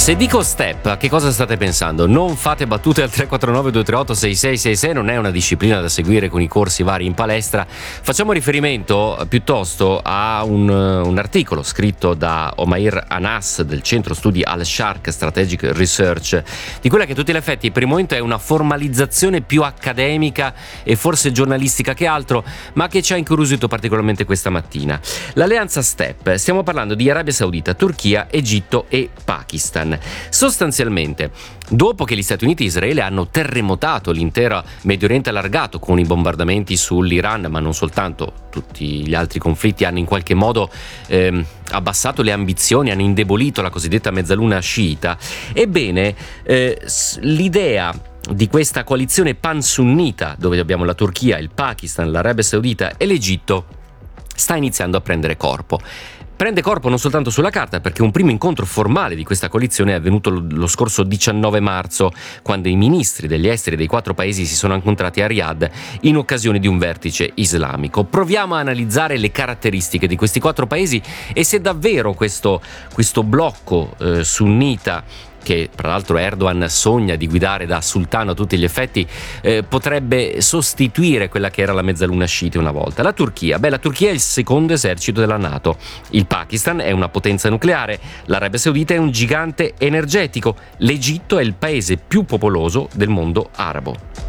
Se dico step, a che cosa state pensando? Non fate battute al 349-238-6666, non è una disciplina da seguire con i corsi vari in palestra. Facciamo riferimento piuttosto a un articolo scritto da Omair Anas del centro studi Al-Sharq Strategic Research, di quella che a tutti gli effetti per il momento è una formalizzazione più accademica e forse giornalistica che altro, ma che ci ha incuriosito particolarmente questa mattina. L'alleanza STEP, stiamo parlando di Arabia Saudita, Turchia, Egitto e Pakistan. Sostanzialmente, dopo che gli Stati Uniti e Israele hanno terremotato l'intero Medio Oriente allargato con i bombardamenti sull'Iran, ma non soltanto, tutti gli altri conflitti hanno in qualche modo abbassato le ambizioni, hanno indebolito la cosiddetta mezzaluna sciita, ebbene l'idea di questa coalizione pansunnita, dove abbiamo la Turchia, il Pakistan, l'Arabia Saudita e l'Egitto, sta iniziando a prendere corpo. Prende corpo non soltanto sulla carta, perché un primo incontro formale di questa coalizione è avvenuto lo scorso 19 marzo, quando i ministri degli esteri dei 4 paesi si sono incontrati a Riyadh in occasione di un vertice islamico. Proviamo a analizzare le caratteristiche di questi 4 paesi e se davvero questo blocco sunnita, che tra l'altro Erdogan sogna di guidare da sultano a tutti gli effetti, potrebbe sostituire quella che era la mezzaluna sciita una volta. La Turchia è il secondo esercito della NATO, il Pakistan è una potenza nucleare, l'Arabia Saudita è un gigante energetico, l'Egitto è il paese più popoloso del mondo arabo.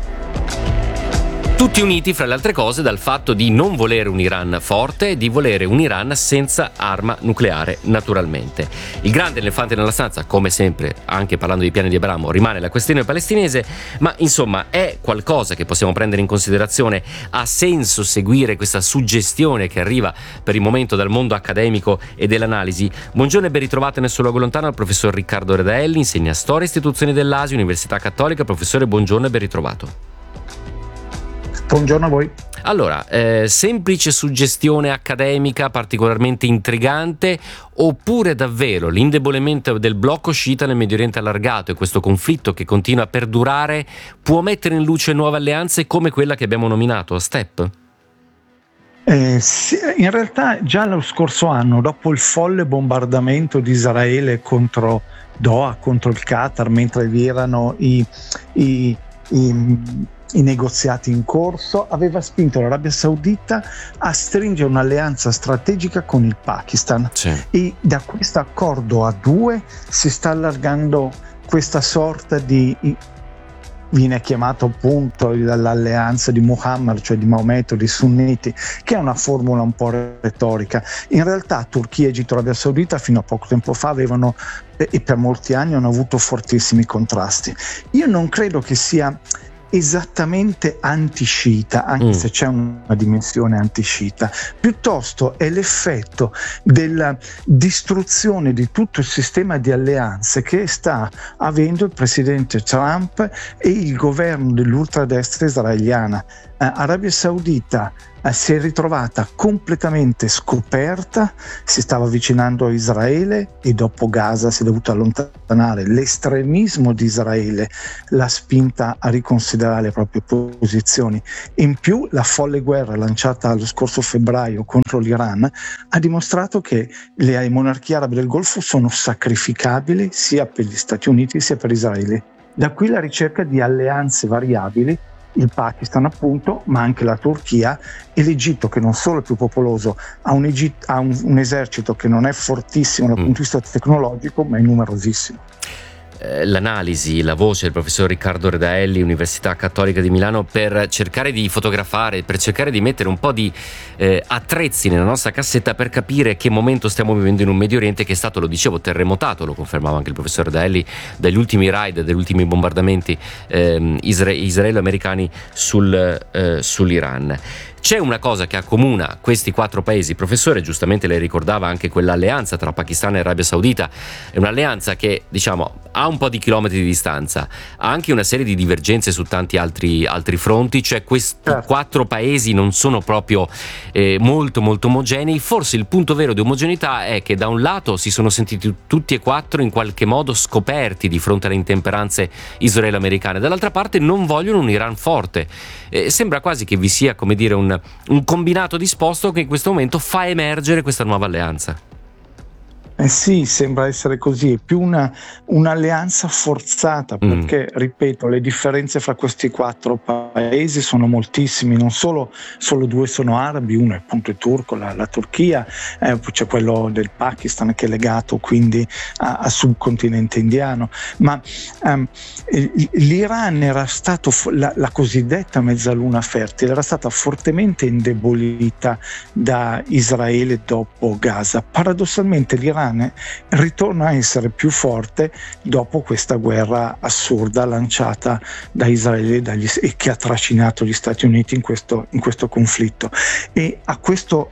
Tutti uniti, fra le altre cose, dal fatto di non volere un Iran forte e di volere un Iran senza arma nucleare, naturalmente. Il grande elefante nella stanza, come sempre, anche parlando dei piani di Abramo, rimane la questione palestinese, ma insomma è qualcosa che possiamo prendere in considerazione. Ha senso seguire questa suggestione che arriva per il momento dal mondo accademico e dell'analisi? Buongiorno e ben ritrovato nel suo luogo lontano al professor Riccardo Redaelli, insegna storia e istituzioni dell'Asia, Università Cattolica. Professore, buongiorno e ben ritrovato. Buongiorno a voi. Allora, semplice suggestione accademica particolarmente intrigante, oppure davvero l'indebolimento del blocco sciita nel Medio Oriente allargato e questo conflitto che continua a perdurare può mettere in luce nuove alleanze come quella che abbiamo nominato, STEP? Sì, in realtà già lo scorso anno, dopo il folle bombardamento di Israele contro Doha, contro il Qatar, mentre vi erano i negoziati in corso, aveva spinto l'Arabia Saudita a stringere un'alleanza strategica con il Pakistan. Sì. E da questo accordo a 2 si sta allargando questa sorta di, viene chiamato appunto l'alleanza di Muhammad, cioè di Maometto, di sunniti, che è una formula un po' retorica. In realtà Turchia, Egitto e Arabia Saudita fino a poco tempo fa avevano e per molti anni hanno avuto fortissimi contrasti. Io non credo che sia esattamente antisciita, anche se c'è una dimensione antisciita, piuttosto è l'effetto della distruzione di tutto il sistema di alleanze che sta avendo il presidente Trump e il governo dell'ultradestra israeliana. Arabia Saudita si è ritrovata completamente scoperta, si stava avvicinando a Israele e dopo Gaza si è dovuta allontanare. L'estremismo di Israele l'ha spinta a riconsiderare le proprie posizioni. In più la folle guerra lanciata lo scorso febbraio contro l'Iran ha dimostrato che le monarchie arabe del Golfo sono sacrificabili sia per gli Stati Uniti sia per Israele. Da qui la ricerca di alleanze variabili, il Pakistan appunto, ma anche la Turchia e l'Egitto, che non solo è più popoloso, ha un esercito che non è fortissimo dal punto di vista tecnologico, ma è numerosissimo. L'analisi, la voce del professor Riccardo Redaelli, Università Cattolica di Milano, per cercare di fotografare, per cercare di mettere un po' di attrezzi nella nostra cassetta per capire che momento stiamo vivendo in un Medio Oriente che è stato, lo dicevo, terremotato, lo confermava anche il professor Redaelli, dagli ultimi raid, dagli ultimi bombardamenti israelo-americani sull'Iran. C'è una cosa che accomuna questi 4 paesi, professore, giustamente lei ricordava anche quell'alleanza tra Pakistan e Arabia Saudita, è un'alleanza che, diciamo, ha un po' di chilometri di distanza, ha anche una serie di divergenze su tanti altri fronti, cioè questi 4 paesi non sono proprio molto omogenei. Forse il punto vero di omogeneità è che da un lato si sono sentiti tutti e 4 in qualche modo scoperti di fronte alle intemperanze israelo-americane, dall'altra parte non vogliono un Iran forte. Sembra quasi che vi sia, come dire, un combinato disposto che in questo momento fa emergere questa nuova alleanza. Sì, sembra essere così, è più un'alleanza forzata, perché, ripeto, le differenze fra questi 4 paesi sono moltissimi, non solo due sono arabi, uno è appunto il turco, la Turchia, poi c'è quello del Pakistan che è legato quindi al subcontinente indiano, ma l'Iran era stato, la cosiddetta mezzaluna fertile, era stata fortemente indebolita da Israele dopo Gaza. Paradossalmente l'Iran ritorna a essere più forte dopo questa guerra assurda lanciata da Israele e che ha trascinato gli Stati Uniti in questo conflitto. E a questo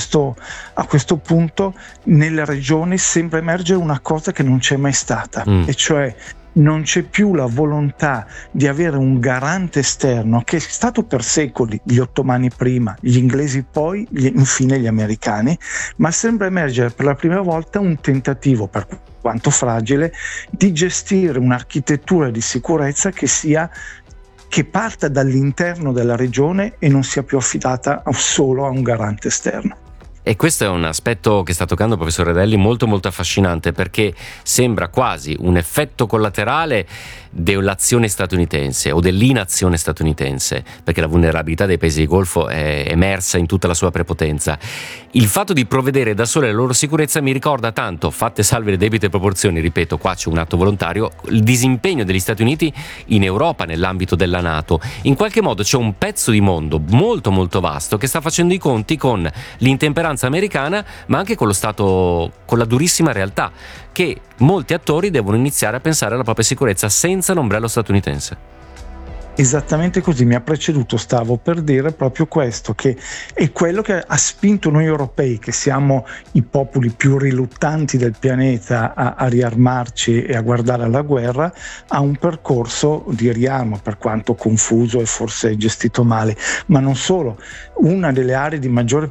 punto nella regione sembra emergere una cosa che non c'è mai stata, e cioè non c'è più la volontà di avere un garante esterno, che è stato per secoli gli ottomani prima, gli inglesi poi, infine gli americani, ma sembra emergere per la prima volta un tentativo, per quanto fragile, di gestire un'architettura di sicurezza che parta dall'interno della regione e non sia più affidata solo a un garante esterno. E questo è un aspetto che sta toccando il professor Redelli molto molto affascinante, perché sembra quasi un effetto collaterale dell'azione statunitense o dell'inazione statunitense, perché la vulnerabilità dei paesi del Golfo è emersa in tutta la sua prepotenza. Il fatto di provvedere da sole alla loro sicurezza mi ricorda tanto, fatte salve le debite proporzioni, ripeto, qua c'è un atto volontario, il disimpegno degli Stati Uniti in Europa nell'ambito della NATO. In qualche modo c'è un pezzo di mondo molto molto vasto che sta facendo i conti con l'intemperanza americana, ma anche con lo Stato, con la durissima realtà che molti attori devono iniziare a pensare alla propria sicurezza senza l'ombrello statunitense. Esattamente così, mi ha preceduto, stavo per dire proprio questo, che è quello che ha spinto noi europei, che siamo i popoli più riluttanti del pianeta a riarmarci e a guardare alla guerra, a un percorso di riarmo, per quanto confuso e forse gestito male. Ma non solo, una delle aree di maggiore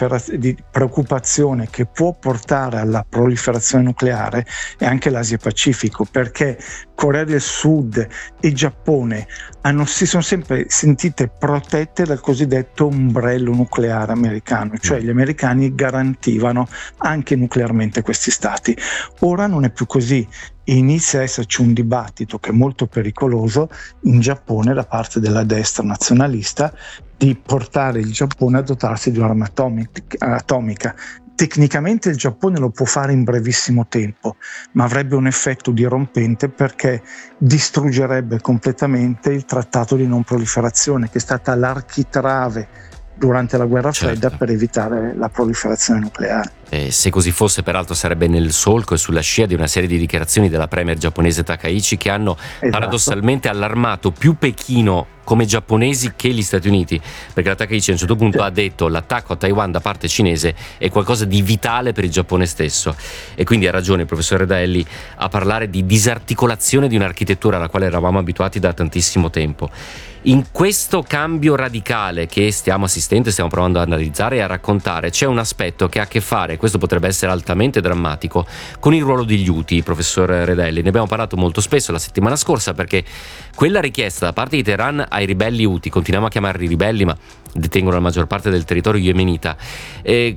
di preoccupazione che può portare alla proliferazione nucleare è anche l'Asia Pacifico, perché Corea del Sud e Giappone si sono sempre sentite protette dal cosiddetto ombrello nucleare americano, cioè gli americani garantivano anche nuclearmente questi stati. Ora non è più così e inizia a esserci un dibattito che è molto pericoloso in Giappone da parte della destra nazionalista di portare il Giappone a dotarsi di un'arma atomica. Tecnicamente il Giappone lo può fare in brevissimo tempo, ma avrebbe un effetto dirompente perché distruggerebbe completamente il trattato di non proliferazione, che è stata l'architrave durante la guerra fredda per evitare la proliferazione nucleare. Se così fosse, peraltro, sarebbe nel solco e sulla scia di una serie di dichiarazioni della premier giapponese Takaichi che hanno paradossalmente allarmato più Pechino come giapponesi che gli Stati Uniti, perché la Takaichi a un certo punto ha detto l'attacco a Taiwan da parte cinese è qualcosa di vitale per il Giappone stesso, e quindi ha ragione il professor Redelli a parlare di disarticolazione di un'architettura alla quale eravamo abituati da tantissimo tempo. In questo cambio radicale che stiamo assistendo e stiamo provando ad analizzare e a raccontare c'è un aspetto che ha a che fare, questo potrebbe essere altamente drammatico, con il ruolo degli Houthi, professor Redelli. Ne abbiamo parlato molto spesso la settimana scorsa, perché quella richiesta da parte di Teheran ai ribelli Houthi, continuiamo a chiamarli ribelli ma detengono la maggior parte del territorio yemenita,